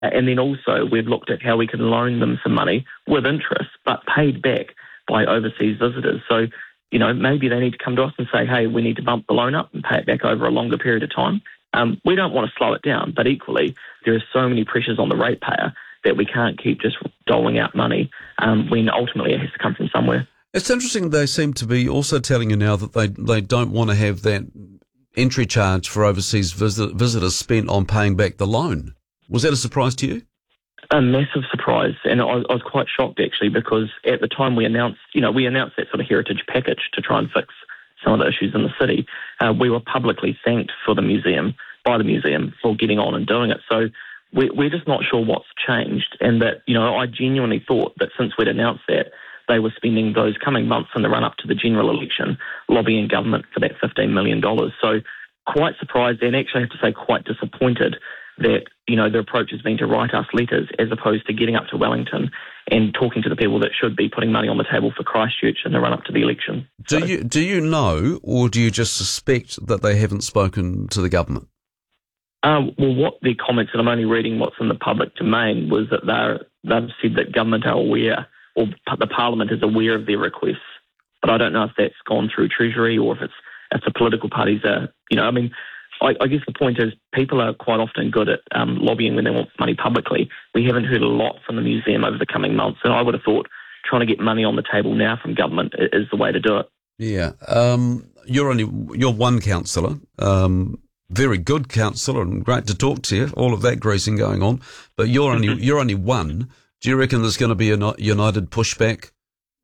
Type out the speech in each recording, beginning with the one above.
And then also we've looked at how we can loan them some money with interest, but paid back by overseas visitors. So, maybe they need to come to us and say, hey, we need to bump the loan up and pay it back over a longer period of time. We don't want to slow it down, but equally there are so many pressures on the ratepayer that we can't keep just doling out money when ultimately it has to come from somewhere. It's interesting they seem to be also telling you now that they don't want to have that entry charge for overseas visitors spent on paying back the loan. Was that a surprise to you? A massive surprise, and I was quite shocked actually, because at the time we announced that sort of heritage package to try and fix some of the issues in the city. We were publicly thanked by the museum for getting on and doing it. So we're just not sure what's changed, and that I genuinely thought that since we'd announced that, they were spending those coming months in the run-up to the general election lobbying government for that $15 million. So quite surprised, and actually I have to say quite disappointed that, the approach has been to write us letters as opposed to getting up to Wellington and talking to the people that should be putting money on the table for Christchurch in the run-up to the election. Do you know, or do you just suspect that they haven't spoken to the government? Well, what their comments, and I'm only reading what's in the public domain, was that they've said that government are aware, or the Parliament is aware of their requests. But I don't know if that's gone through Treasury or if the political parties are, I guess the point is people are quite often good at lobbying when they want money publicly. We haven't heard a lot from the museum over the coming months, and I would have thought trying to get money on the table now from government is the way to do it. Yeah. You're one councillor, very good councillor, and great to talk to you, all of that greasing going on, but you're only one. Do you reckon there's going to be a united pushback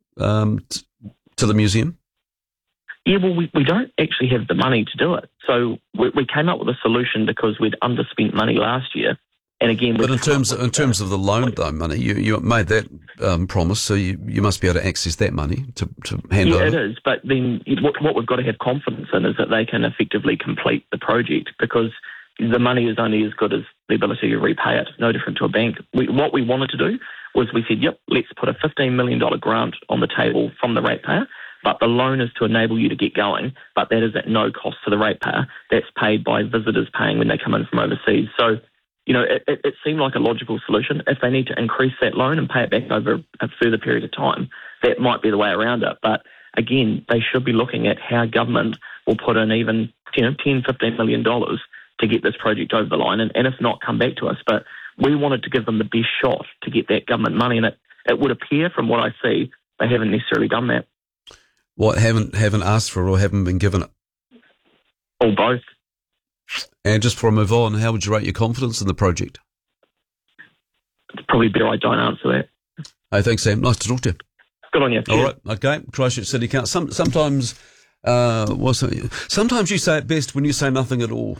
to the museum? Yeah, well, we don't actually have the money to do it. So we came up with a solution because we'd underspent money last year. And again, but in terms of the loan, though, money, you made that promise, so you must be able to access that money to hand over. Yeah, it is. But then what we've got to have confidence in is that they can effectively complete the project, because the money is only as good as the ability to repay it, no different to a bank. What we wanted to do was we said, let's put a $15 million grant on the table from the ratepayer, but the loan is to enable you to get going, but that is at no cost to the ratepayer. That's paid by visitors paying when they come in from overseas. So, it seemed like a logical solution. If they need to increase that loan and pay it back over a further period of time, that might be the way around it. But again, they should be looking at how government will put in even, $10-15 million to get this project over the line, and if not, come back to us. But we wanted to give them the best shot to get that government money, and it would appear from what I see, they haven't necessarily done that. What, haven't asked for or haven't been given it? Or both. And just before I move on, how would you rate your confidence in the project? It's probably better I don't answer that. Hey, thanks, Sam. Nice to talk to you. Good on you. All right, okay. Christchurch City Council. Sometimes you say it best when you say nothing at all.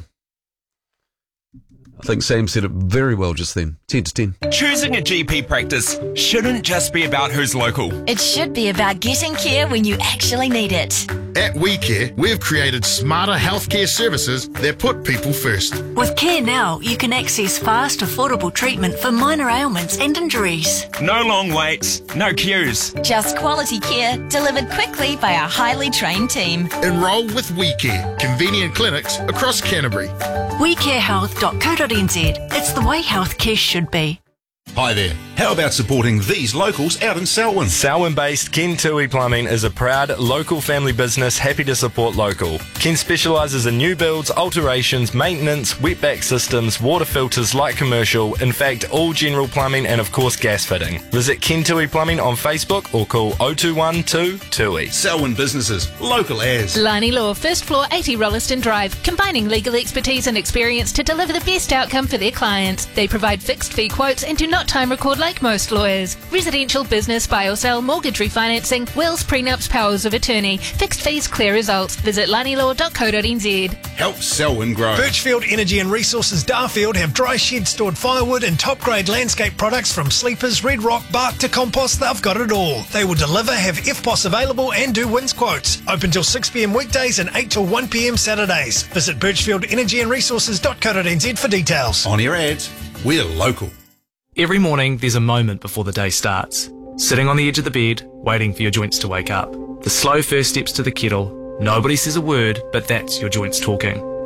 I think Sam said it very well just then. 10 to 10. Choosing a GP practice shouldn't just be about who's local. It should be about getting care when you actually need it. At WeCare, we've created smarter healthcare services that put people first. With Care Now, you can access fast, affordable treatment for minor ailments and injuries. No long waits, no queues. Just quality care delivered quickly by a highly trained team. Enroll with WeCare, convenient clinics across Canterbury. WeCareHealth.co.nz. It's the way healthcare should be. Hi there. How about supporting these locals out in Selwyn? Selwyn-based Ken Tui Plumbing is a proud local family business happy to support local. Ken specialises in new builds, alterations, maintenance, wetback systems, water filters, light commercial, in fact all general plumbing and of course gas fitting. Visit Ken Tui Plumbing on Facebook or call 0212 TUI. Selwyn businesses, local as. Lani Law, first floor 80 Rolliston Drive, combining legal expertise and experience to deliver the best outcome for their clients. They provide fixed fee quotes and do not time record like most lawyers. Residential, business, buy or sell, mortgage refinancing, wills, prenups, powers of attorney, fixed fees, clear results. Visit lanilaw.co.nz. Help Selwyn grow. Birchfield Energy and Resources Darfield have dry shed stored firewood and top grade landscape products from sleepers, red rock, bark to compost. They've got it all. They will deliver, have FPOS available and do wins quotes. Open till 6 p.m. weekdays and 8 till 1 p.m. Saturdays. Visit birchfieldenergyandresources.co.nz for details. On your ads, we're local. Every morning, there's a moment before the day starts. Sitting on the edge of the bed, waiting for your joints to wake up. The slow first steps to the kettle. Nobody says a word, but that's your joints talking.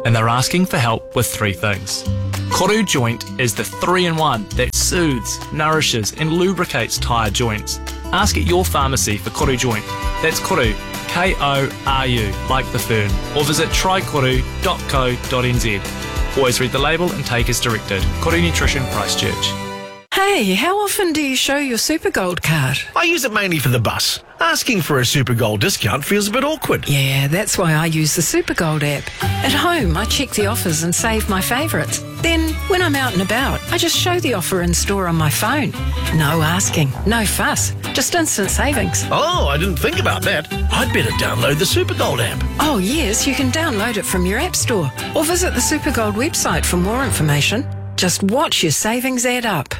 and they're asking for help with 3 things. Koru Joint is the 3-in-1 that soothes, nourishes and lubricates tyre joints. Ask at your pharmacy for Koru Joint. That's Koru, K-O-R-U, like the fern, or visit trykoru.co.nz. Always read the label and take as directed. Koru Nutrition, Christchurch. Hey, how often do you show your Supergold card? I use it mainly for the bus. Asking for a Supergold discount feels a bit awkward. Yeah, that's why I use the Supergold app. At home, I check the offers and save my favourites. Then, when I'm out and about, I just show the offer in store on my phone. No asking, no fuss, just instant savings. Oh, I didn't think about that. I'd better download the Supergold app. Oh yes, you can download it from your app store or visit the Supergold website for more information. Just watch your savings add up.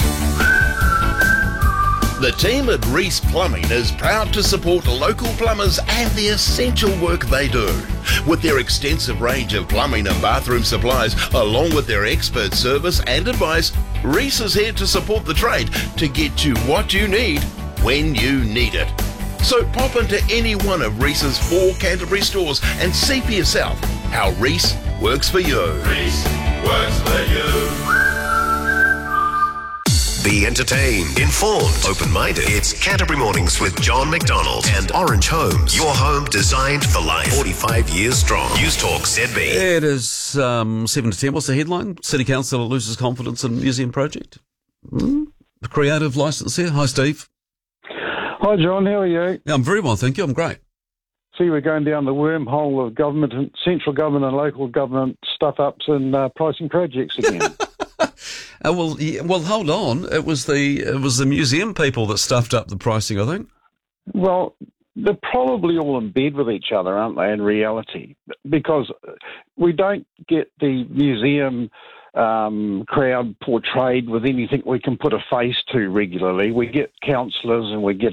The team at Reese Plumbing is proud to support local plumbers and the essential work they do. With their extensive range of plumbing and bathroom supplies, along with their expert service and advice, Reese is here to support the trade to get you what you need when you need it. So pop into any one of Reese's 4 Canterbury stores and see for yourself how Reese works for you. Reese works for you. Be entertained, informed, open-minded. It's Canterbury Mornings with John McDonald and Orange Homes. Your home designed for life. 45 years strong. News Talk ZB. It is 7 to 10. What's the headline? City Council loses confidence in museum project. The creative licence here. Hi, Steve. Hi, John. How are you? Yeah, I'm very well, thank you. I'm great. See, we're going down the wormhole of government and central government and local government stuff-ups and pricing projects again. Well, hold on. It was the museum people that stuffed up the pricing, I think. Well, they're probably all in bed with each other, aren't they, in reality? Because we don't get the museum crowd portrayed with anything we can put a face to regularly. We get counsellors and we get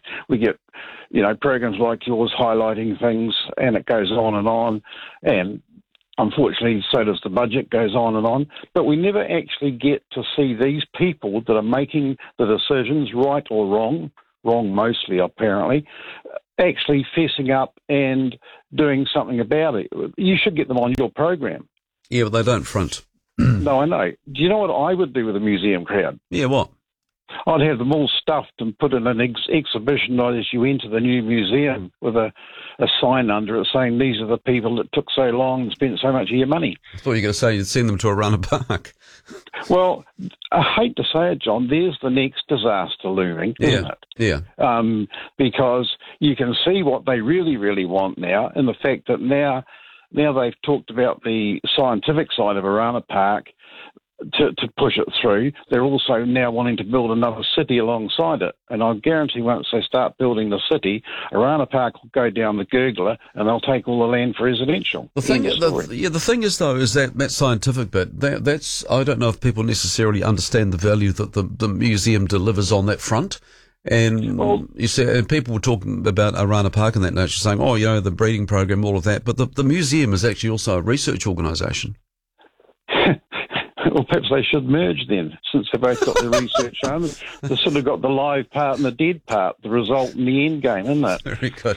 programs like yours highlighting things, and it goes on, and unfortunately, so does the budget, goes on. But we never actually get to see these people that are making the decisions, right or wrong mostly apparently, actually fessing up and doing something about it. You should get them on your program. Yeah, but they don't front. No, I know. Do you know what I would do with a museum crowd? Yeah, what? I'd have them all stuffed and put in an exhibition as you enter the new museum with a sign under it saying these are the people that took so long and spent so much of your money. I thought you were going to say you'd send them to Arana Park. Well, I hate to say it, John, there's the next disaster looming, isn't it? Yeah. Because you can see what they really, really want now, and the fact that now they've talked about the scientific side of Arana Park to push it through. They're also now wanting to build another city alongside it. And I guarantee once they start building the city, Arana Park will go down the gurgler and they'll take all the land for residential. The thing is, though, is that scientific bit, that's, I don't know if people necessarily understand the value that the museum delivers on that front. And you see, and people were talking about Arana Park and that nature, saying, the breeding program, all of that. But the museum is actually also a research organisation. Well, perhaps they should merge then, since they've both got the research arm. They've sort of got the live part and the dead part, the result and the end game, isn't it? Very good.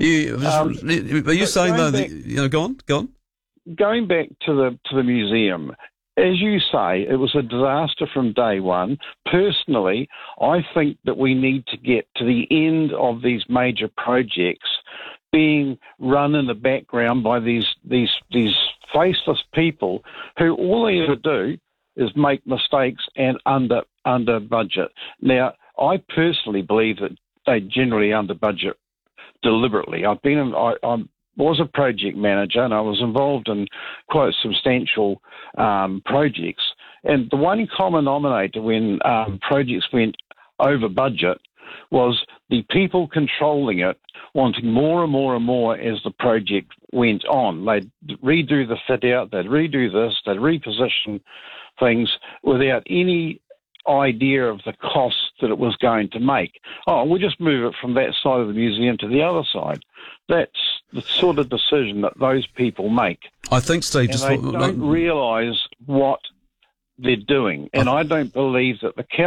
Are you saying, though, go on? Going back to the museum, as you say, it was a disaster from day one. Personally, I think that we need to get to the end of these major projects being run in the background by these faceless people who all they ever do is make mistakes and under budget. Now, I personally believe that they generally under budget deliberately. I was a project manager and I was involved in quite substantial projects. And the one common denominator when projects went over budget was the people controlling it wanting more and more and more as the project went on. They'd redo the fit out, they'd redo this, they'd reposition things without any idea of the cost that it was going to make. We'll just move it from that side of the museum to the other side. That's the sort of decision that those people make. I think, Steve, they don't realise what they're doing. And I don't believe that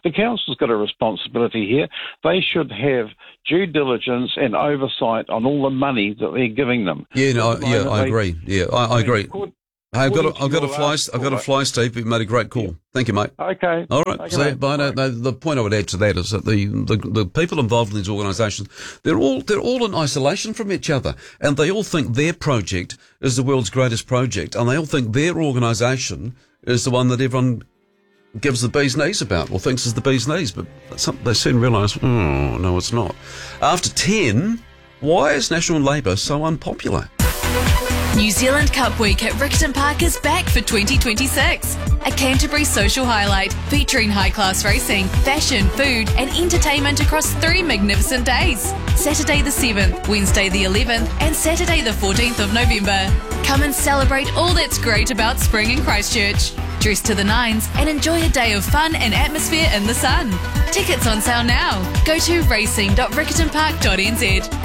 the council's got a responsibility here. They should have due diligence and oversight on all the money that they're giving them. I agree. Yeah, I agree. I've got to fly, Steve. You've made a great call. Thank you, mate. Okay. All right. Okay, So, the point I would add to that is that the people involved in these organisations, they're all in isolation from each other, and they all think their project is the world's greatest project, and they all think their organisation is the one that everyone gives the bee's knees about, or thinks is the bee's knees, but they soon realise, no, it's not. After 10, why is National Labour so unpopular? New Zealand Cup Week at Riccarton Park is back for 2026. A Canterbury social highlight featuring high-class racing, fashion, food and entertainment across 3 magnificent days. Saturday the 7th, Wednesday the 11th and Saturday the 14th of November. Come and celebrate all that's great about spring in Christchurch. Dress to the nines and enjoy a day of fun and atmosphere in the sun. Tickets on sale now. Go to racing.riccartonpark.nz.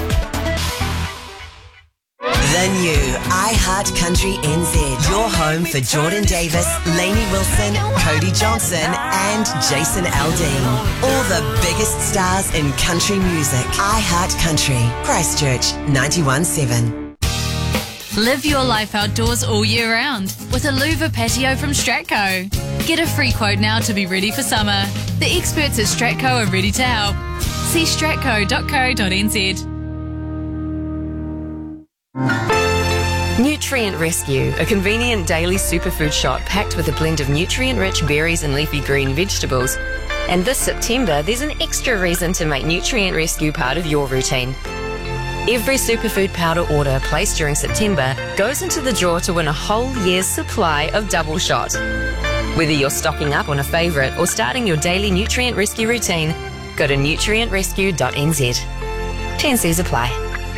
The new iHeart Country NZ. Your home for Jordan Davis, Lainey Wilson, Cody Johnson and Jason Aldean. All the biggest stars in country music. iHeart Country. Christchurch 91.7. Live your life outdoors all year round with a louver patio from Stratco. Get a free quote now to be ready for summer. The experts at Stratco are ready to help. See stratco.co.nz. Nutrient Rescue, a convenient daily superfood shot packed with a blend of nutrient-rich berries and leafy green vegetables. And this September, there's an extra reason to make Nutrient Rescue part of your routine. Every superfood powder order placed during September goes into the draw to win a whole year's supply of Double Shot. Whether you're stocking up on a favourite or starting your daily Nutrient Rescue routine, go to nutrientrescue.nz. T&Cs apply.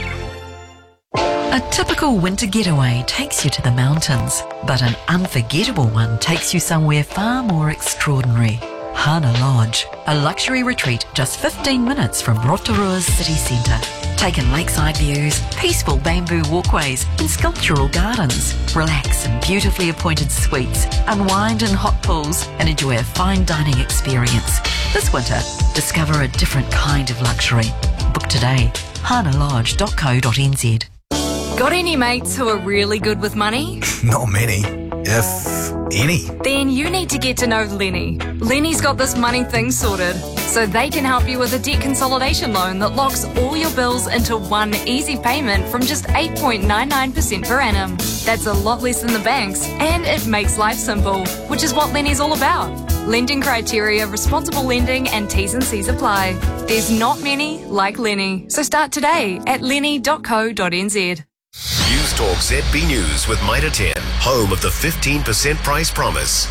A typical winter getaway takes you to the mountains, but an unforgettable one takes you somewhere far more extraordinary. Hana Lodge, a luxury retreat just 15 minutes from Rotorua's city centre. Take in lakeside views, peaceful bamboo walkways and sculptural gardens. Relax in beautifully appointed suites, unwind in hot pools and enjoy a fine dining experience. This winter, discover a different kind of luxury. Book today, hanalodge.co.nz. Got any mates who are really good with money? Not many, if any. Then you need to get to know Lenny. Lenny's got this money thing sorted, so they can help you with a debt consolidation loan that locks all your bills into one easy payment from just 8.99% per annum. That's a lot less than the banks, and it makes life simple, which is what Lenny's all about. Lending criteria, responsible lending and T's and C's apply. There's not many like Lenny, so start today at lenny.co.nz. News Talk ZB News with Mitre 10, home of the 15% price promise.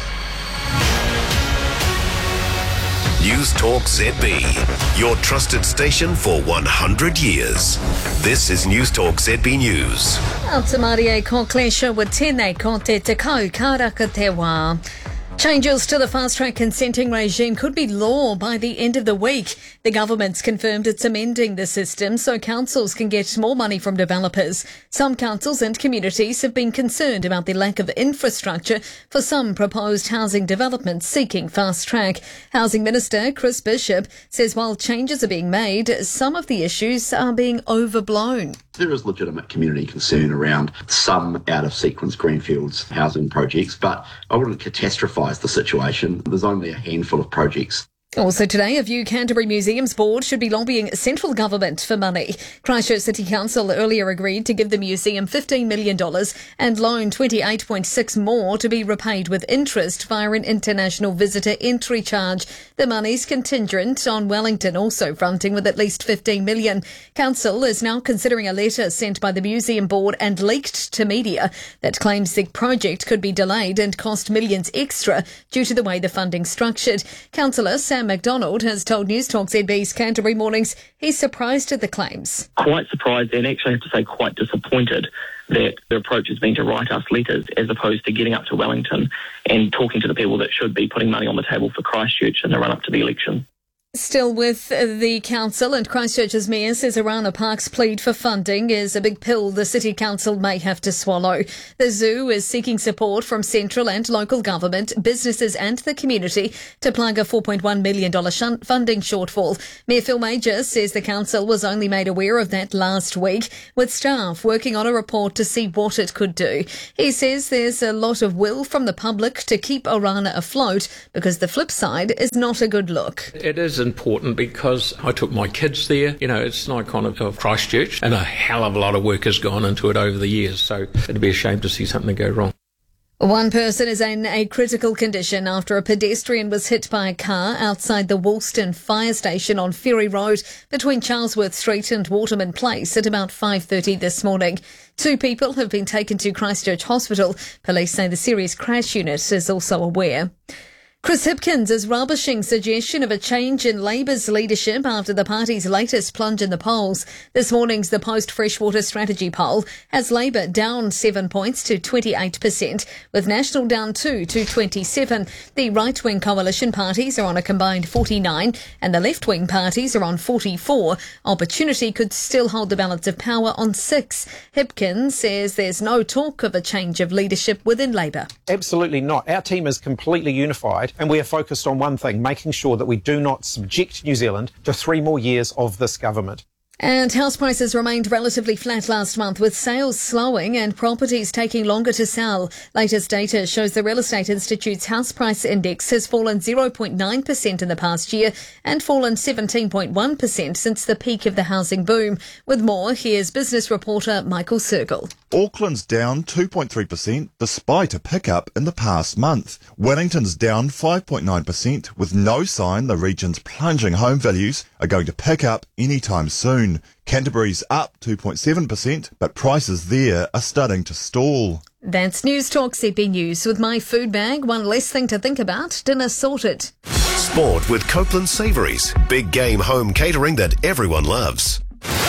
News Talk ZB, your trusted station for 100 years. This is News Talk ZB News. Altamarie ko klesha wa tēnei ko te tekau karaka te wā. Changes to the fast-track consenting regime could be law by the end of the week. The government's confirmed it's amending the system so councils can get more money from developers. Some councils and communities have been concerned about the lack of infrastructure for some proposed housing developments seeking fast-track. Housing Minister Chris Bishop says while changes are being made, some of the issues are being overblown. There is legitimate community concern around some out-of-sequence greenfields housing projects, but I wouldn't catastrophise the situation. There's only a handful of projects. Also today, a View Canterbury Museums Board should be lobbying central government for money. Christchurch City Council earlier agreed to give the museum $15 million and loan $28.6 more to be repaid with interest via an international visitor entry charge. The money's contingent on Wellington also fronting with at least $15 million. Council is now considering a letter sent by the Museum Board and leaked to media that claims the project could be delayed and cost millions extra due to the way the funding's structured. Councillor Sam McDonald has told News Talk ZB's Canterbury Mornings he's surprised at the claims. Quite surprised and actually have to say quite disappointed that the approach has been to write us letters as opposed to getting up to Wellington and talking to the people that should be putting money on the table for Christchurch in the run-up to the election. Still with the council, and Christchurch's mayor says Orana Park's plead for funding is a big pill the city council may have to swallow. The zoo is seeking support from central and local government, businesses and the community to plug a $4.1 million funding shortfall. Mayor Phil Major says the council was only made aware of that last week, with staff working on a report to see what it could do. He says there's a lot of will from the public to keep Orana afloat, because the flip side is not a good look. It is important because I took my kids there. You know, it's an icon of Christchurch, and a hell of a lot of work has gone into it over the years, so it'd be a shame to see something go wrong. One person is in a critical condition after a pedestrian was hit by a car outside the Woolston Fire Station on Ferry Road between Charlesworth Street and Waterman Place at about 5:30 this morning. 2 people have been taken to Christchurch Hospital. Police say the serious crash unit is also aware. Chris Hipkins is rubbishing suggestion of a change in Labour's leadership after the party's latest plunge in the polls. This morning's The Post Freshwater Strategy poll has Labour down 7 points to 28%, with National down 2 to 27. The right-wing coalition parties are on a combined 49, and the left-wing parties are on 44. Opportunity could still hold the balance of power on 6. Hipkins says there's no talk of a change of leadership within Labour. Absolutely not. Our team is completely unified, and we are focused on one thing, making sure that we do not subject New Zealand to 3 more years of this government. And house prices remained relatively flat last month, with sales slowing and properties taking longer to sell. Latest data shows the Real Estate Institute's house price index has fallen 0.9% in the past year and fallen 17.1% since the peak of the housing boom. With more, here's business reporter Michael Sergel. Auckland's down 2.3% despite a pickup in the past month. Wellington's down 5.9% with no sign the region's plunging home values are going to pick up anytime soon. Canterbury's up 2.7%, but prices there are starting to stall. That's News Talk ZB News. With my food bag, one less thing to think about. Dinner sorted. Sport with Copeland Savouries. Big game home catering that everyone loves.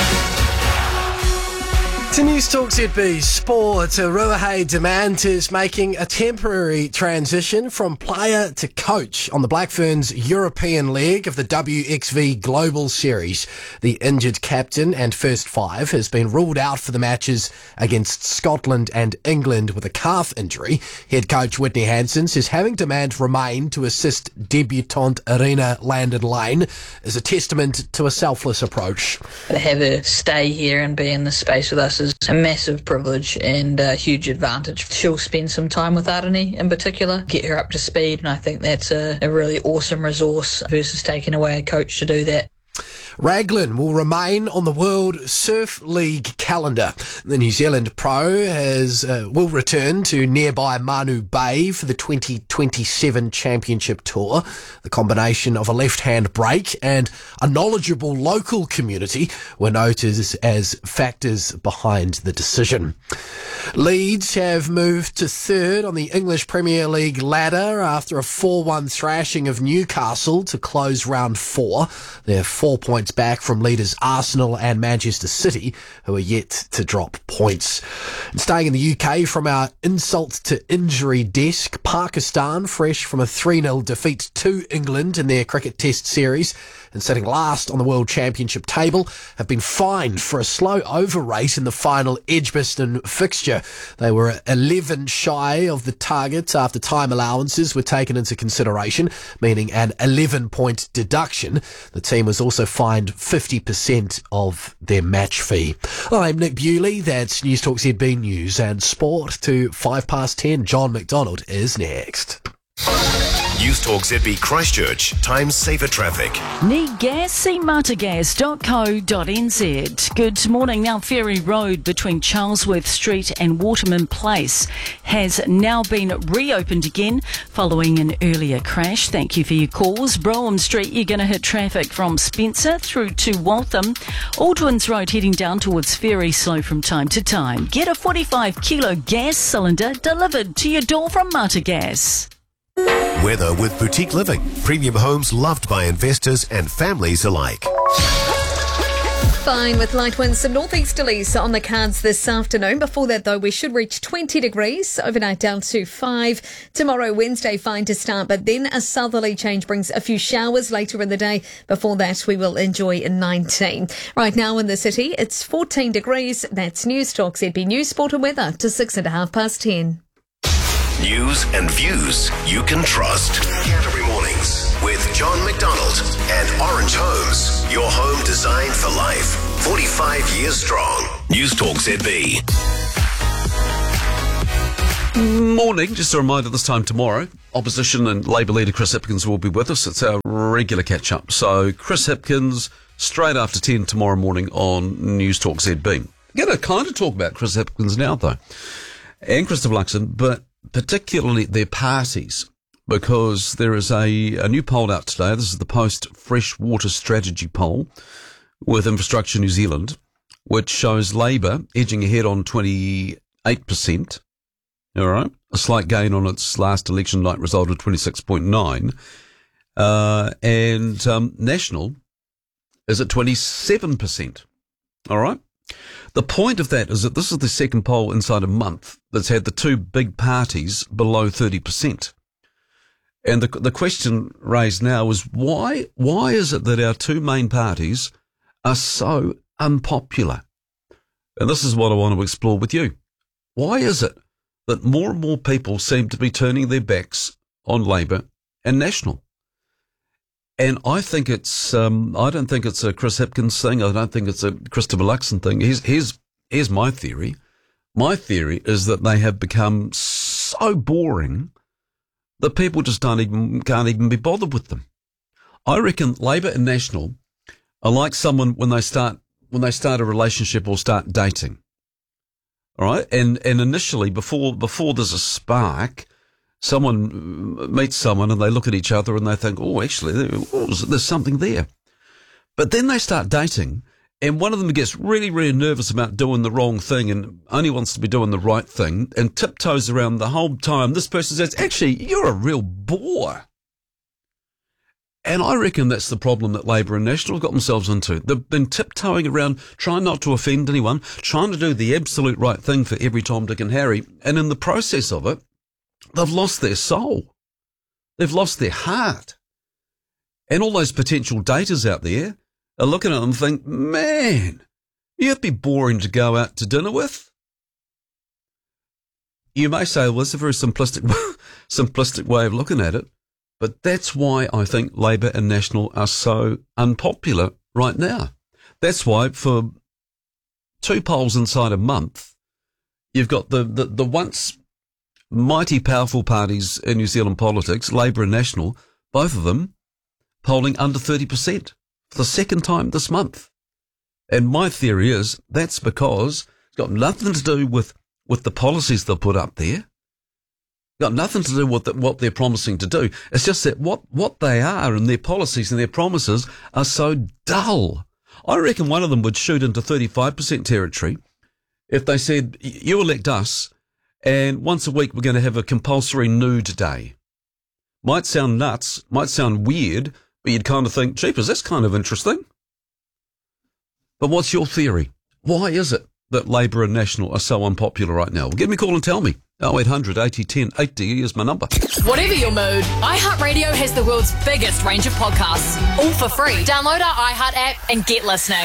To News Talk ZB Sport, Ruahei Demant is making a temporary transition from player to coach on the Black Ferns European leg of the WXV Global Series. The injured captain and first 5 has been ruled out for the matches against Scotland and England with a calf injury. Head coach Whitney Hansen says having Demant remain to assist debutant Arena Landon Lane is a testament to a selfless approach. To have her stay here and be in this space with us is a massive privilege and a huge advantage. She'll spend some time with Arini in particular, get her up to speed, and I think that's a really awesome resource versus taking away a coach to do that. Raglan will remain on the World Surf League calendar. The New Zealand Pro will return to nearby Manu Bay for the 2027 Championship Tour. The combination of a left-hand break and a knowledgeable local community were noted as factors behind the decision. Leeds have moved to 3rd on the English Premier League ladder after a 4-1 thrashing of Newcastle to close round 4. They're 4 points back from leaders Arsenal and Manchester City, who are yet to drop points. And staying in the UK from our insult to injury desk, Pakistan, fresh from a 3-0 defeat to England in their cricket test series and sitting last on the World Championship table, have been fined for a slow over rate in the final Edgbaston fixture. They were 11 shy of the target after time allowances were taken into consideration, meaning an 11-point deduction. The team was also fined 50% of their match fee. I'm Nick Bewley. That's News Talk ZB News and Sport to 10:05. John McDonald is next. News Talk ZB Christchurch. Time saver traffic. Need gas? See martagas.co.nz. Good morning. Now Ferry Road between Charlesworth Street and Waterman Place has now been reopened again following an earlier crash. Thank you for your calls. Brougham Street, you're going to hit traffic from Spencer through to Waltham. Aldwins Road heading down towards Ferry, slow from time to time. Get a 45-kilo gas cylinder delivered to your door from Martagas. Weather with Boutique Living. Premium homes loved by investors and families alike. Fine with light winds, some northeasterlies on the cards this afternoon. Before that, though, we should reach 20 degrees. Overnight down to 5. Tomorrow, Wednesday, fine to start, but then a southerly change brings a few showers later in the day. Before that, we will enjoy 19. Right now in the city, it's 14 degrees. That's News Talk ZB News, Sport and Weather to 6:30 News and views you can trust. Canterbury Mornings with John McDonald and Orange Homes. Your home designed for life. 45 years strong. News Talk ZB. Morning. Just a reminder, this time tomorrow, Opposition and Labour leader Chris Hipkins will be with us. It's our regular catch-up. So Chris Hipkins, straight after 10 tomorrow morning on News Talk ZB. I'm going to kind of talk about Chris Hipkins now, though, and Christopher Luxon, but particularly their parties, because there is a new poll out today. This is the Post Freshwater Strategy poll with Infrastructure New Zealand, which shows Labour edging ahead on 28%. All right. A slight gain on its last election night result of 26.9. And National is at 27%. All right. The point of that is that this is the second poll inside a month that's had the two big parties below 30%. And the question raised now is why is it that our two main parties are so unpopular? And this is what I want to explore with you. Why is it that more and more people seem to be turning their backs on Labour and National? And I think it's, I don't think it's a Chris Hipkins thing. I don't think it's a Christopher Luxon thing. Here's my theory. My theory is that they have become so boring that people just can't even be bothered with them. I reckon Labour and National are like someone when they start a relationship or start dating. All right, and initially before there's a spark, someone meets someone and they look at each other and they think, oh, actually, there's something there. But then they start dating and one of them gets really, really nervous about doing the wrong thing and only wants to be doing the right thing and tiptoes around the whole time. This person says, actually, you're a real bore. And I reckon that's the problem that Labour and National have got themselves into. They've been tiptoeing around, trying not to offend anyone, trying to do the absolute right thing for every Tom, Dick and Harry. And in the process of it, they've lost their soul. They've lost their heart. And all those potential daters out there are looking at them and think, man, you'd be boring to go out to dinner with. You may say, well, it's a very simplistic way of looking at it. But that's why I think Labour and National are so unpopular right now. That's why for two polls inside a month, you've got the once mighty powerful parties in New Zealand politics, Labour and National, both of them polling under 30% for the second time this month. And my theory is that's because it's got nothing to do with the policies they'll put up there. Got nothing to do with what they're promising to do. It's just that what they are and their policies and their promises are so dull. I reckon one of them would shoot into 35% territory if they said, you elect us and once a week we're going to have a compulsory nude day. Might sound nuts, might sound weird, but you'd kind of think, jeepers, that's kind of interesting. But what's your theory? Why is it that Labour and National are so unpopular right now? Well, give me a call and tell me. 0800 80 10 80 is my number. Whatever your mood, iHeartRadio has the world's biggest range of podcasts, all for free. Download our iHeart app and get listening.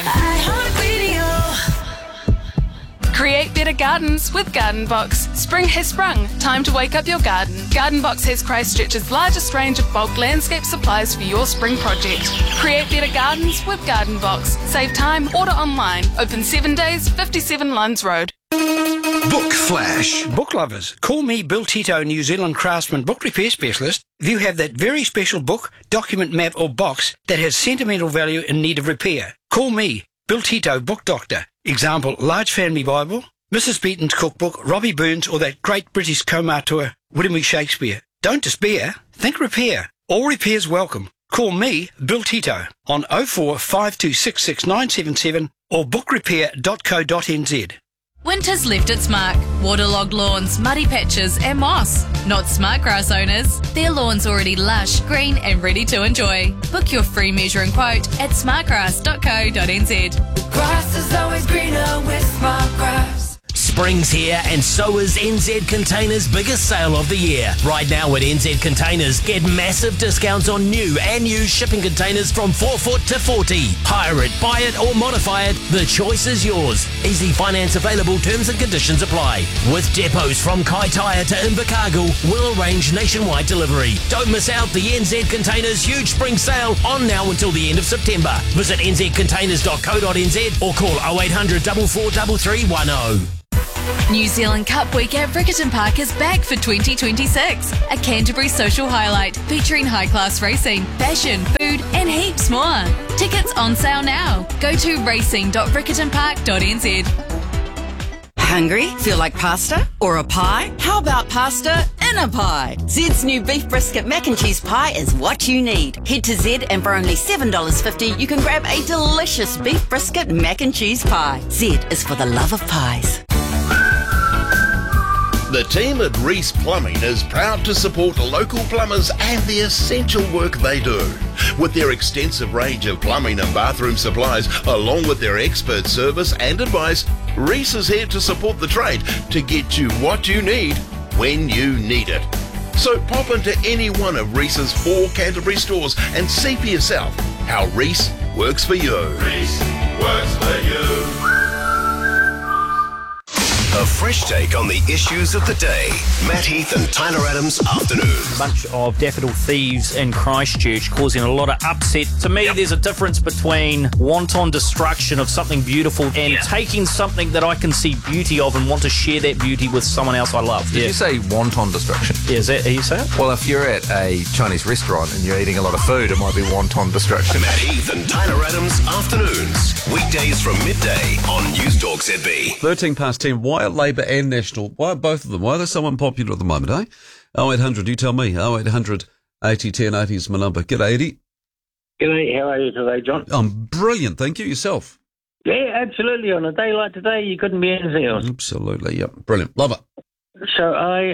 Create better gardens with Garden Box. Spring has sprung. Time to wake up your garden. Garden Box has Christchurch's largest range of bulk landscape supplies for your spring project. Create better gardens with Garden Box. Save time. Order online. Open 7 days, 57 Lunds Road. Book Flash. Book lovers, call me Bill Tito, New Zealand craftsman book repair specialist. If you have that very special book, document, map or box that has sentimental value in need of repair, call me, Bill Tito, book doctor. Example, Large Family Bible, Mrs. Beaton's cookbook, Robbie Burns or that great British comauteur, William E. Shakespeare. Don't despair, think repair. All repairs welcome. Call me, Bill Tito, on 04 5266 977 or bookrepair.co.nz. Winter's left its mark. Waterlogged lawns, muddy patches and moss. Not Smartgrass owners. Their lawn's already lush, green and ready to enjoy. Book your free measure and quote at smartgrass.co.nz. Grass is always greener with Smartgrass. Spring's here and so is NZ Containers' biggest sale of the year. Right now at NZ Containers, get massive discounts on new and used shipping containers from 4 foot to 40. Hire it, buy it or modify it, the choice is yours. Easy finance available, terms and conditions apply. With depots from Kaitaia to Invercargill, we'll arrange nationwide delivery. Don't miss out the NZ Containers huge spring sale on now until the end of September. Visit nzcontainers.co.nz or call 0800 443310. New Zealand Cup Week at Riccarton Park is back for 2026. A Canterbury social highlight featuring high-class racing, fashion, food and heaps more. Tickets on sale now. Go to racing.riccartonpark.nz. Hungry? Feel like pasta? Or a pie? How about pasta in a pie? Zed's new beef brisket mac and cheese pie is what you need. Head to Zed and for only $7.50 you can grab a delicious beef brisket mac and cheese pie. Zed is for the love of pies. The team at Reese Plumbing is proud to support local plumbers and the essential work they do. With their extensive range of plumbing and bathroom supplies, along with their expert service and advice, Reese is here to support the trade to get you what you need when you need it. So pop into any one of Reese's 4 Canterbury stores and see for yourself how Reese works for you. Reese works for you. A fresh take on the issues of the day. Matt Heath and Tyler Adams Afternoons. A bunch of daffodil thieves in Christchurch causing a lot of upset. To me, there's a difference between wanton destruction of something beautiful and taking something that I can see beauty of and want to share that beauty with someone else I love. Did you say wanton destruction? Yeah, is that how you say it? Well, if you're at a Chinese restaurant and you're eating a lot of food, it might be wanton destruction. Matt Heath and Tyler Adams Afternoons. Weekdays from midday on News Talk ZB. 13 past 10. Why are Labour and National, why are both of them? Why are they so unpopular at the moment, eh? 0800, you tell me. 0800 80 10 80 is my number. G'day, Eddie. G'day, how are you today, John? I'm brilliant, thank you. Yourself? Yeah, absolutely. On a day like today, you couldn't be anything else. Absolutely, yep. Brilliant. Love it. So,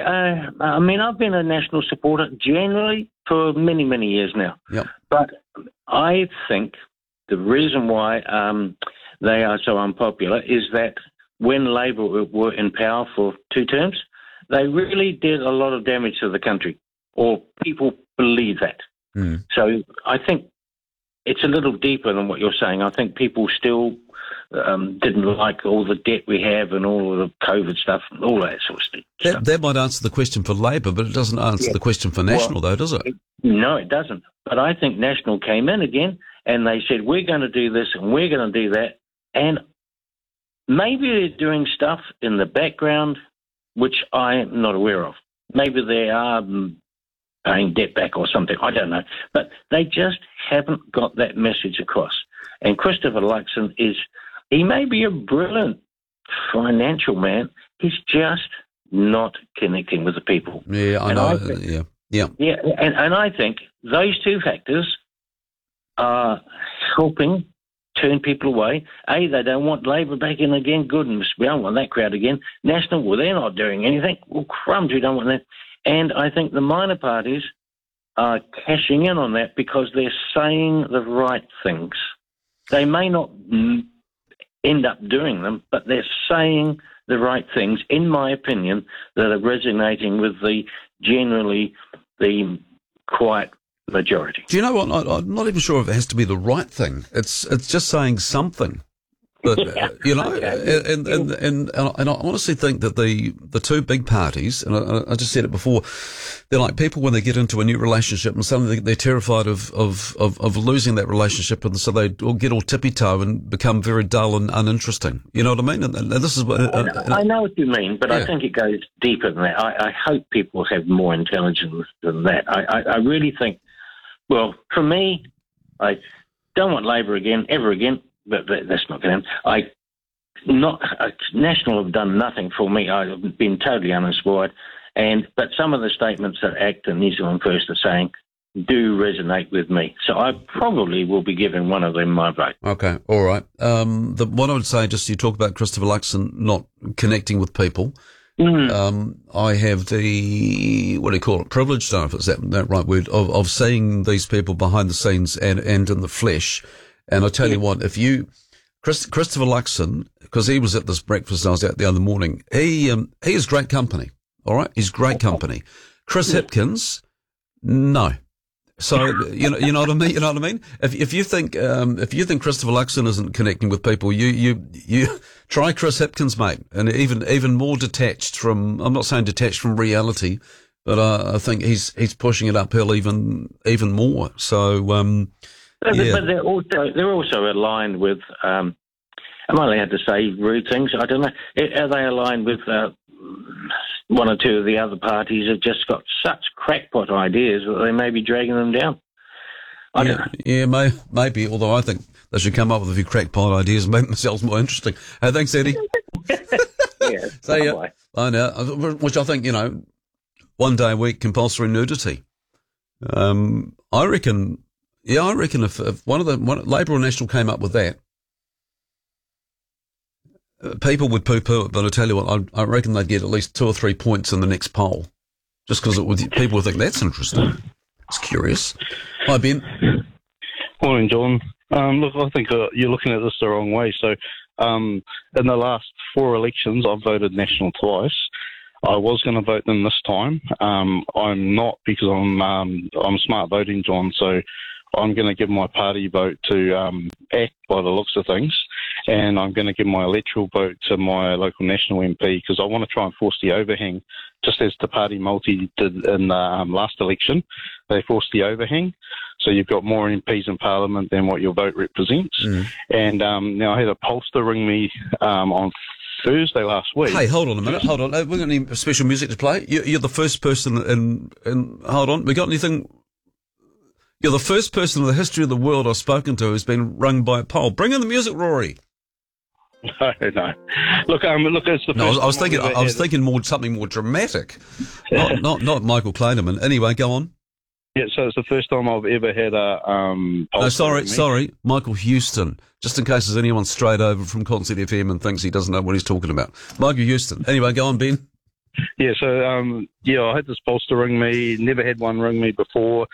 I mean, I've been a National supporter generally for many, many years now. Yep. But I think the reason why they are so unpopular is that when Labor were in power for 2 terms, they really did a lot of damage to the country, or people believe that. So I think it's a little deeper than what you're saying. I think people still didn't like all the debt we have and all of the COVID stuff and all that sort of stuff. That might answer the question for Labor, but it doesn't answer the question for National, though, does it? No, it doesn't. But I think National came in again and they said, we're going to do this and we're going to do that. And maybe they're doing stuff in the background which I'm not aware of. Maybe they are paying debt back or something. I don't know. But they just haven't got that message across. And Christopher Luxon he may be a brilliant financial man. He's just not connecting with the people. Yeah, I know. Yeah. And I think those 2 factors are helping turn people away. They don't want Labor back in again. Good, and we don't want that crowd again. National, well, they're not doing anything. Well, crumbs, we don't want that. And I think the minor parties are cashing in on that because they're saying the right things. They may not end up doing them, but they're saying the right things, in my opinion, that are resonating with the quiet majority. Do you know what? I'm not even sure if it has to be the right thing. It's just saying something. But you know, and I honestly think that the 2 big parties, and I just said it before, they're like people when they get into a new relationship and suddenly they're terrified of losing that relationship, and so they all get all tippy toe and become very dull and uninteresting. You know what I mean? And this is what I know what you mean, but I think it goes deeper than that. I hope people have more intelligence than that. I really think. Well, for me, I don't want Labor again, ever again, but that's not going to happen. National have done nothing for me. I've been totally uninspired. But some of the statements that ACT and New Zealand First are saying do resonate with me. So I probably will be giving one of them my vote. Okay, all right. What I would say, just you talk about Christopher Luxon not connecting with people. I have the, what do you call it, privilege, don't know if it's that right word, of seeing these people behind the scenes and in the flesh. And I tell you what, if you, Christopher Luxon, because he was at this breakfast I was at the other morning, he is great company. All right, he's great company. Chris Hipkins, no. So you know what I mean. You know what I mean. If you think Christopher Luxon isn't connecting with people, you try Chris Hipkins, mate, and even more detached from. I'm not saying detached from reality, but I think he's pushing it uphill even more. So but they're also aligned with. Am I allowed to say rude things? I don't know. Are they aligned with? One or two of the other parties have just got such crackpot ideas that they may be dragging them down. I don't know. Yeah, maybe, although I think they should come up with a few crackpot ideas and make themselves more interesting. Hey, thanks, Eddie. Yeah, so, I know, which I think, 1 day a week compulsory nudity. I reckon if one Labour or National came up with that, people would poo-poo it, but I tell you what, I reckon they'd get at least 2 or 3 points in the next poll, just because people would think that's interesting. It's curious. Hi, Ben. Morning, John. Look, I think you're looking at this the wrong way. So, in the last 4 elections, I've voted National twice. I was going to vote them this time. I'm not, because I'm smart voting, John. So I'm going to give my party vote to ACT by the looks of things, and I'm going to give my electoral vote to my local National MP, because I want to try and force the overhang, just as the party multi did in the last election. They forced the overhang, so you've got more MPs in Parliament than what your vote represents. And now I had a pollster ring me on Thursday last week. Hey, hold on a minute. Hold on. We've got any special music to play? You're the first person in hold on. We got anything? You're the first person in the history of the world I've spoken to who's been rung by a poll. Bring in the music, Rory. No. Look, it's the. No, I was thinking something more dramatic, not Michael Clayderman. Anyway, go on. Yeah, so it's the first time I've ever had a poll. No, sorry, Michael Houston. Just in case there's anyone straight over from Concert FM and thinks he doesn't know what he's talking about. Michael Houston. Anyway, go on, Ben. Yeah, so I had this pollster ring me. Never had one ring me before.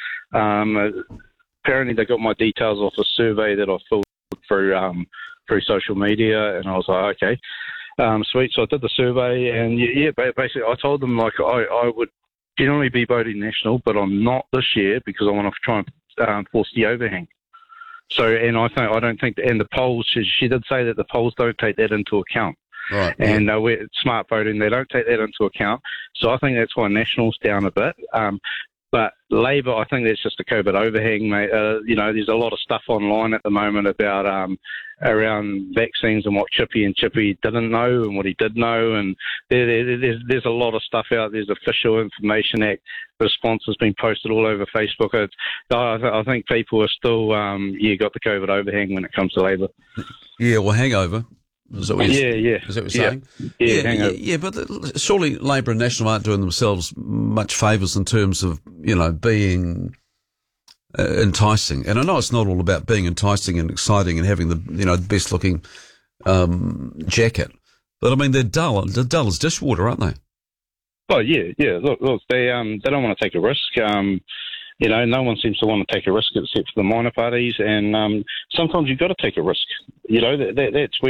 Apparently, they got my details off a survey that I filled through social media, and I was like, okay, sweet. So I did the survey, and basically, I told them like I would generally be voting National, but I'm not this year because I want to try and force the overhang. So, and I don't think, and the polls, she did say that the polls don't take that into account. Right. And we're smart voting, they don't take that into account. So I think that's why National's down a bit. But Labor, I think that's just a COVID overhang, mate. There's a lot of stuff online at the moment about around vaccines and what Chippy didn't know and what he did know, and there's a lot of stuff out. There's Official Information Act response has been posted all over Facebook. I think people are still got the COVID overhang when it comes to Labor. Yeah, well, hangover. Is that what you're saying? Yeah, yeah, but surely Labor and National aren't doing themselves much favours in terms of, being enticing. And I know it's not all about being enticing and exciting and having the, the best looking jacket. But I mean, they're dull as dishwater, aren't they? Oh, yeah. Look, they don't want to take a risk. No one seems to want to take a risk except for the minor parties, and sometimes you've got to take a risk. That's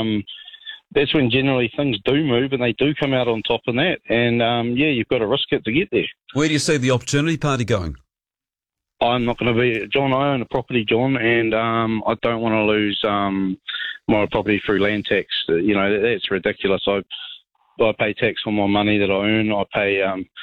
when generally things do move and they do come out on top of that, and you've got to risk it to get there. Where do you see the Opportunity Party going? I'm not going to be, John. I own a property, John, and I don't want to lose my property through land tax. That's ridiculous. I pay tax on my money that I earn. I pay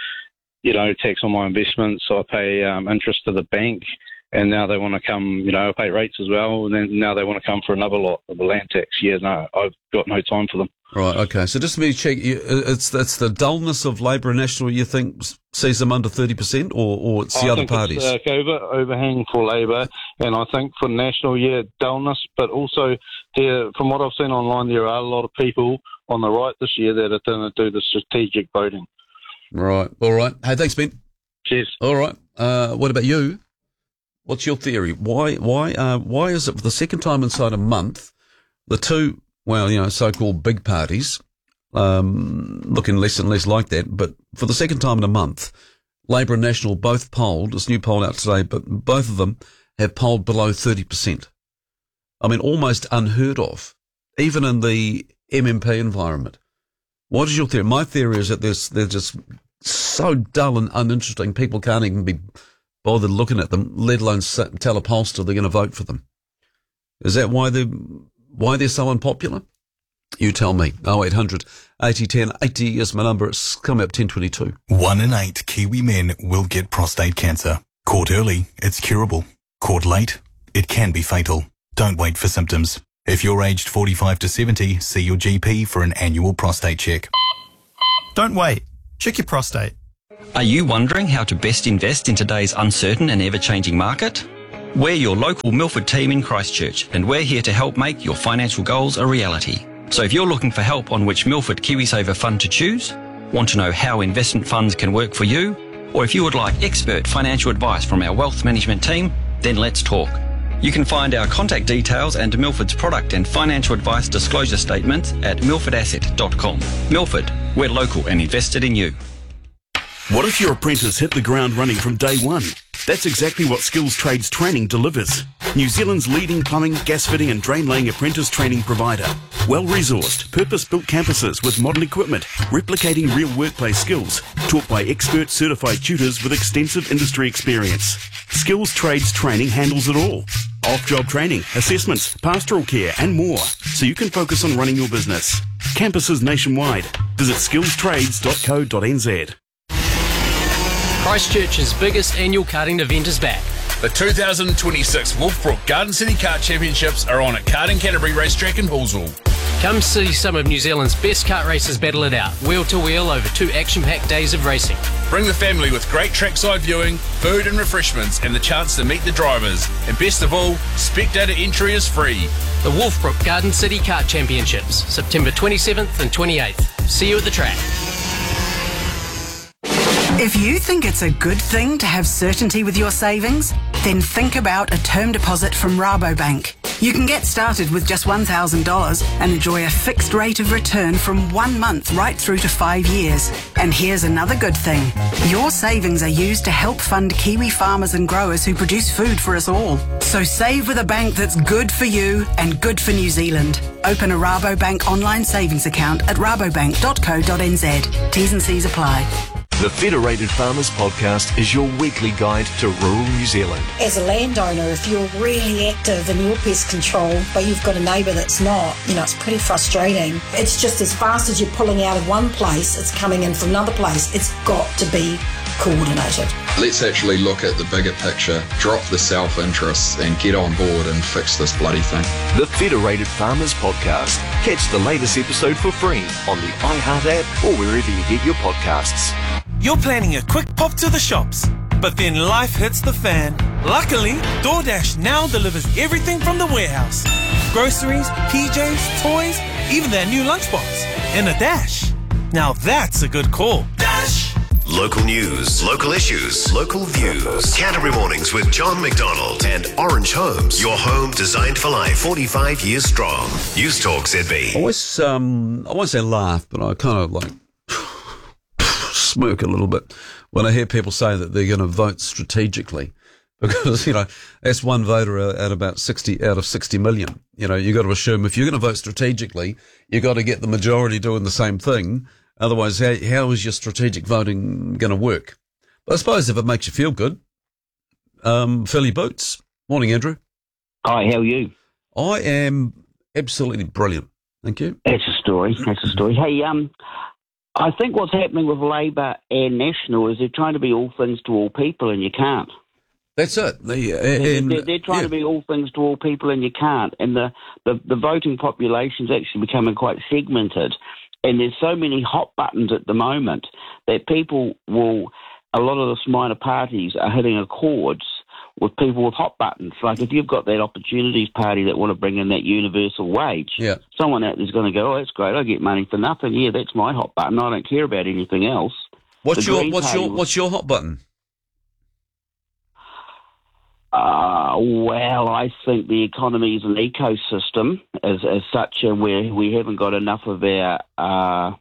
tax on my investments. I pay interest to the bank, and now they want to come, I pay rates as well, and then now they want to come for another lot of the land tax. Yeah, no, I've got no time for them. Right, okay. So just to be check, it's the dullness of Labor and National you think sees them under 30%, or it's the other parties? It's overhang for Labor, and I think for National, dullness, but also from what I've seen online, there are a lot of people on the right this year that are going to do the strategic voting. Right. All right. Hey, thanks, Ben. Cheers. All right. What about you? What's your theory? Why is it for the second time inside a month, the two, so-called big parties, looking less and less like that, but for the second time in a month, Labor and National both polled, this new poll out today, but both of them have polled below 30%. I mean, almost unheard of, even in the MMP environment. What is your theory? My theory is that they're just so dull and uninteresting, people can't even be bothered looking at them, let alone tell a pollster they're going to vote for them. Is that why they're so unpopular? You tell me. 0800 80 10 80 is my number. It's coming up 10:22. 1 in 8 Kiwi men will get prostate cancer. Caught early, it's curable. Caught late, it can be fatal. Don't wait for symptoms. If you're aged 45 to 70, see your GP for an annual prostate check. Don't wait. Check your prostate. Are you wondering how to best invest in today's uncertain and ever-changing market? We're your local Milford team in Christchurch, and we're here to help make your financial goals a reality. So if you're looking for help on which Milford KiwiSaver fund to choose, want to know how investment funds can work for you, or if you would like expert financial advice from our wealth management team, then let's talk. You can find our contact details and Milford's product and financial advice disclosure statements at milfordasset.com. Milford, we're local and invested in you. What if your apprentice hit the ground running from day one? That's exactly what Skills Trades Training delivers. New Zealand's leading plumbing, gas fitting and drain laying apprentice training provider. Well-resourced, purpose-built campuses with modern equipment, replicating real workplace skills, taught by expert certified tutors with extensive industry experience. Skills Trades Training handles it all. Off-job training, assessments, pastoral care and more, so you can focus on running your business. Campuses nationwide. Visit skillstrades.co.nz. Christchurch's biggest annual karting event is back. The 2026 Wolfbrook Garden City Kart Championships are on at Karting Canterbury Racetrack in Hallsville. Come see some of New Zealand's best kart racers battle it out, wheel to wheel over 2 action-packed days of racing. Bring the family with great trackside viewing, food and refreshments and the chance to meet the drivers. And best of all, spectator entry is free. The Wolfbrook Garden City Kart Championships, September 27th and 28th. See you at the track. If you think it's a good thing to have certainty with your savings, then think about a term deposit from Rabobank. You can get started with just $1,000 and enjoy a fixed rate of return from 1 month right through to 5 years. And here's another good thing. Your savings are used to help fund Kiwi farmers and growers who produce food for us all. So save with a bank that's good for you and good for New Zealand. Open a Rabobank online savings account at rabobank.co.nz. T's and C's apply. The Federated Farmers Podcast is your weekly guide to rural New Zealand. As a landowner, if you're really active in your pest control, but you've got a neighbour that's not, it's pretty frustrating. It's just as fast as you're pulling out of one place, it's coming in from another place. It's got to be coordinated. Let's actually look at the bigger picture, drop the self-interest and get on board and fix this bloody thing. The Federated Farmers Podcast. Catch the latest episode for free on the iHeart app or wherever you get your podcasts. You're planning a quick pop to the shops, but then life hits the fan. Luckily, DoorDash now delivers everything from the warehouse. Groceries, PJs, toys, even their new lunchbox. In a dash. Now that's a good call. Dash! Local news, local issues, local views. Canterbury Mornings with John McDonald and Orange Homes. Your home designed for life, 45 years strong. News Talk ZB. I won't say laugh, but I kind of smirk a little bit when I hear people say that they're going to vote strategically, because that's one voter at about 60 out of 60 million. You got to assume if you're going to vote strategically, you got to get the majority doing the same thing. Otherwise, how is your strategic voting going to work? But I suppose if it makes you feel good, fill your boots. Morning, Andrew. Hi, how are you? I am absolutely brilliant. Thank you. That's a story. Hey, I think what's happening with Labor and National is they're trying to be all things to all people, and you can't. That's it. They're trying to be all things to all people, and you can't. And the voting population's actually becoming quite segmented. And there's so many hot buttons at the moment that a lot of the minor parties are hitting accords with people with hot buttons. Like if you've got that Opportunities Party that want to bring in that universal wage, someone out there's going to go, oh, that's great, I get money for nothing. Yeah, that's my hot button. I don't care about anything else. What's your hot button? Well, I think the economy is an ecosystem as such, and we haven't got enough of our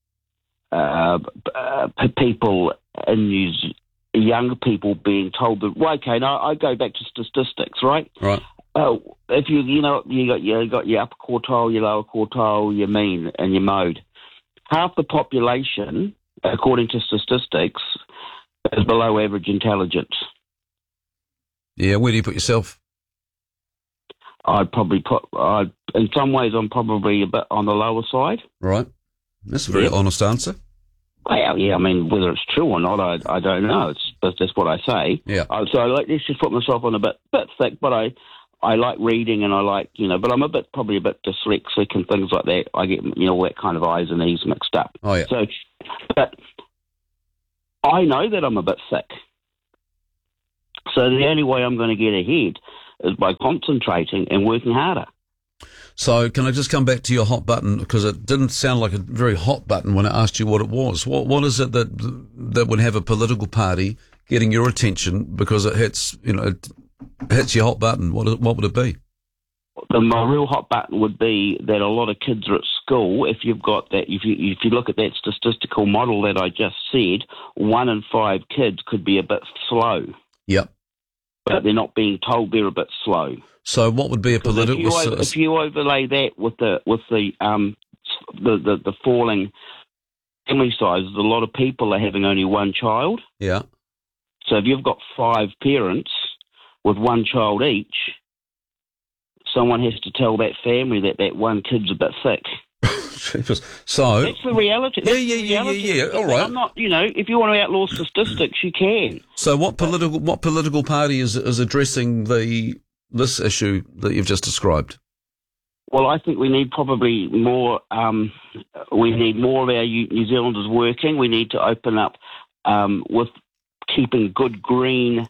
people in young people being told that. Well, okay, now I go back to statistics, right? Right. If you got your upper quartile, your lower quartile, your mean, and your mode. Half the population, according to statistics, is below average intelligence. Yeah, where do you put yourself? I'd probably in some ways, I'm probably a bit on the lower side. Right. That's a very honest answer. Well, yeah, I mean, whether it's true or not, I don't know. That's what I say. Yeah. So let's just put myself on a bit thick, but I like reading and I like, but I'm probably a bit dyslexic and things like that. I get, all that kind of I's and E's mixed up. Oh, yeah. So, but I know that I'm a bit thick. So the only way I'm going to get ahead is by concentrating and working harder. So can I just come back to your hot button, because it didn't sound like a very hot button when I asked you what it was. What is it that would have a political party getting your attention because it hits, it hits your hot button? What would it be? My real hot button would be that a lot of kids are at school. If you've got that, if you look at that statistical model that I just said, 1 in 5 kids could be a bit slow. Yep. But they're not being told they're a bit slow. So what would be a political? If you overlay that with the falling family sizes, a lot of people are having only one child. Yeah. So if you've got 5 parents with one child each, someone has to tell that family that one kid's a bit thick. So that's the reality. Yeah. All right. I'm not, if you want to outlaw statistics, you can. So what political party is addressing this issue that you've just described? Well, I think we need probably more. We need more of our New Zealanders working. We need to open up with keeping good green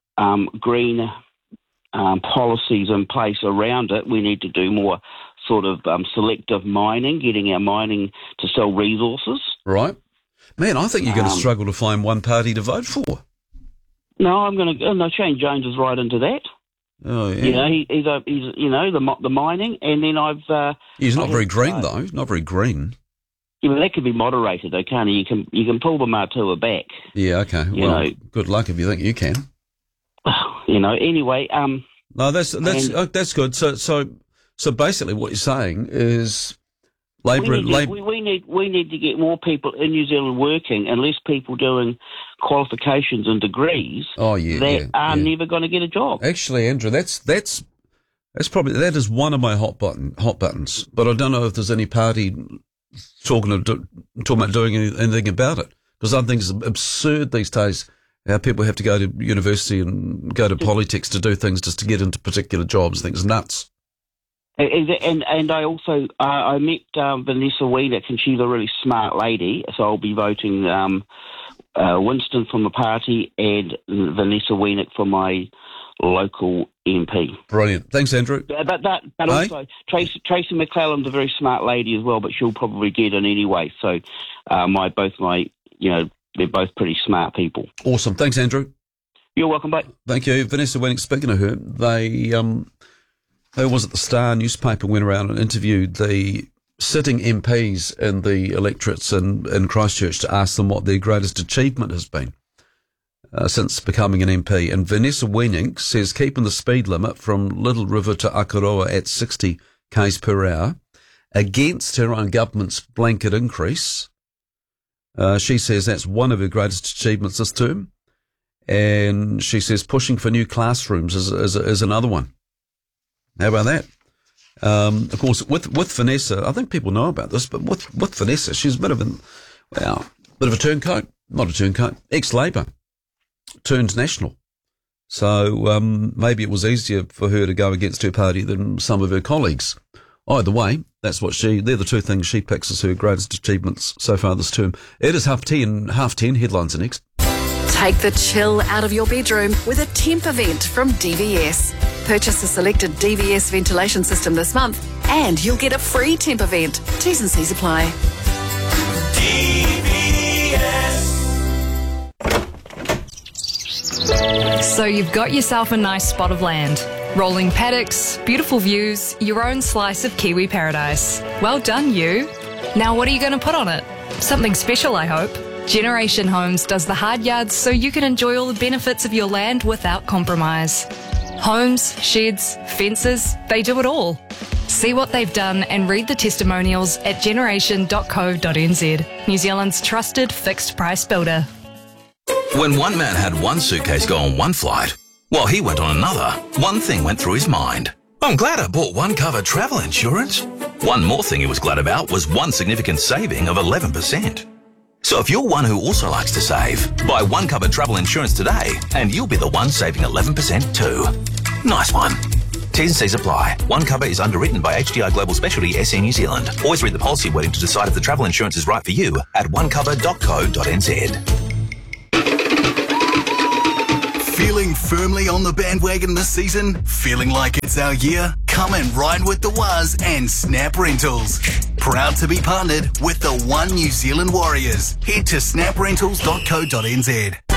policies in place around it. We need to do more sort of selective mining, getting our mining to sell resources. Right. Man, I think you're going to struggle to find one party to vote for. No, I'm going to. No, Shane Jones is right into that. Oh yeah. He's the mining, and then he's not very green though. Not very green. Yeah, but that can be moderated, though, can't you? You can pull the Matua back. Yeah. Okay. Well, good luck if you think you can. Anyway. No, that's good. So basically, what you're saying is Labour. We need to get more people in New Zealand working, and less people doing qualifications and degrees. Oh yeah, that are never going to get a job. Actually, Andrew, that is one of my hot buttons. But I don't know if there's any party talking about doing anything about it, because I think it's absurd these days how people have to go to university and go to polytechs to do things just to get into particular jobs. I think it's nuts. And I also I met Vanessa Wienick, and she's a really smart lady. So I'll be voting Winston from the party and Vanessa Wienick for my local MP. Brilliant. Thanks, Andrew. But also Tracy McClellan's a very smart lady as well, but she'll probably get in anyway. So they're both pretty smart people. Awesome. Thanks, Andrew. You're welcome, mate. Thank you. Vanessa Wienick, speaking of her, they was at the Star newspaper, went around and interviewed the sitting MPs in the electorates in Christchurch to ask them what their greatest achievement has been since becoming an MP. And Vanessa Wienick says keeping the speed limit from Little River to Akaroa at 60 k's per hour against her own government's blanket increase. She says that's one of her greatest achievements this term. And she says pushing for new classrooms is another one. How about that? Of course, with Vanessa, I think people know about this, but with Vanessa, she's a bit of a turncoat. Not a turncoat, ex-Labour, turned National. So maybe it was easier for her to go against her party than some of her colleagues. Either way, they're the two things she picks as her greatest achievements so far this term. It is 10:30. Headlines are next. Take the chill out of your bedroom with a temp event from DVS. Purchase a selected DVS ventilation system this month and you'll get a free temp event. T's and C's apply. DVS. So you've got yourself a nice spot of land. Rolling paddocks, beautiful views, your own slice of Kiwi paradise. Well done, you. Now what are you going to put on it? Something special, I hope. Generation Homes does the hard yards so you can enjoy all the benefits of your land without compromise. Homes, sheds, fences, they do it all. See what they've done and read the testimonials at generation.co.nz, New Zealand's trusted fixed price builder. When one man had one suitcase go on one flight, while he went on another, one thing went through his mind. I'm glad I bought One Cover travel insurance. One more thing he was glad about was one significant saving of 11%. So if you're one who also likes to save, buy One Cover travel insurance today and you'll be the one saving 11% too. Nice one. T's and C's apply. One Cover is underwritten by HDI Global Specialty SE New Zealand. Always read the policy wording to decide if the travel insurance is right for you at onecover.co.nz. Feeling firmly on the bandwagon this season? Feeling like it's our year? Come and ride with the Waz and Snap Rentals. Proud to be partnered with the One New Zealand Warriors. Head to snaprentals.co.nz.